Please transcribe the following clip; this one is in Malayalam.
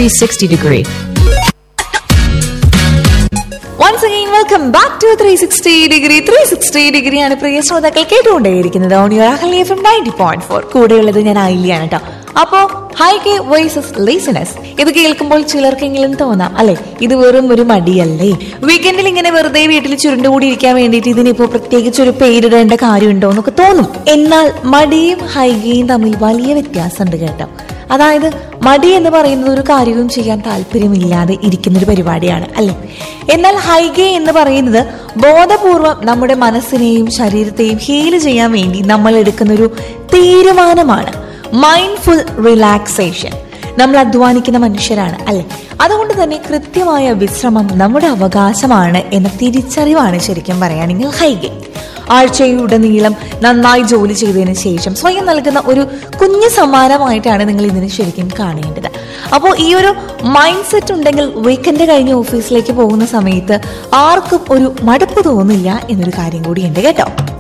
360 degree. Once again, welcome back to 360 degree. 360 degree ആണ് പ്രിയ ശ്രോതാക്കൾ കേട്ടുകൊണ്ടേയിരിക്കുന്നത് ഓൺ യുവർ അഹല്യ FM 90.4. കൂടെയുള്ളത് ഞാൻ ആയില്യാണ് കേട്ടോ. അപ്പോ ഹൈഗേ വേഴ്സസ് ലേസിനെസ് ഇത് കേൾക്കുമ്പോൾ ചിലർക്കെങ്കിലും തോന്നാം അല്ലെ, ഇത് വെറും ഒരു മടിയല്ലേ, വീക്കെൻഡിൽ ഇങ്ങനെ വെറുതെ വീട്ടിൽ ചുരുണ്ടുകൂടി ഇരിക്കാൻ വേണ്ടിയിട്ട് ഇതിനിപ്പോ പ്രത്യേകിച്ച് ഒരു പേരിടേണ്ട കാര്യമുണ്ടോ എന്നൊക്കെ തോന്നും. എന്നാൽ മടിയും ഹൈഗയും തമ്മിൽ വലിയ വ്യത്യാസമുണ്ട് കേട്ടോ. അതായത് മടി എന്ന് പറയുന്നത് ഒരു കാര്യവും ചെയ്യാൻ താല്പര്യമില്ലാതെ ഇരിക്കുന്ന ഒരു പരിപാടിയാണ് അല്ലെ. എന്നാൽ ഹൈഗേ എന്ന് പറയുന്നത് ബോധപൂർവം നമ്മുടെ മനസ്സിനെയും ശരീരത്തെയും ഹീൽ ചെയ്യാൻ വേണ്ടി നമ്മൾ എടുക്കുന്ന ഒരു തീരുമാനമാണ്. Mindful relaxation. നമ്മൾ അധ്വാനിക്കുന്ന മനുഷ്യരാണ് അല്ലെ, അതുകൊണ്ട് തന്നെ കൃത്യമായ വിശ്രമം നമ്മുടെ അവകാശമാണ് എന്ന തിരിച്ചറിവാണ് ശരിക്കും പറയുകയാണെങ്കിൽ ഹൈഗേ. ആഴ്ചയുടനീളം നന്നായി ജോലി ചെയ്തതിന് ശേഷം സ്വയം നൽകുന്ന ഒരു കുഞ്ഞു സമ്മാനമായിട്ടാണ് നിങ്ങൾ ഇതിനെ ശരിക്കും കാണേണ്ടത്. അപ്പോൾ ഈ ഒരു മൈൻഡ് സെറ്റ് ഉണ്ടെങ്കിൽ വീക്കെൻഡ് കഴിഞ്ഞ് ഓഫീസിലേക്ക് പോകുന്ന സമയത്ത് ആർക്കും ഒരു മടുപ്പ് തോന്നില്ല എന്നൊരു കാര്യം കൂടിയുണ്ട് കേട്ടോ.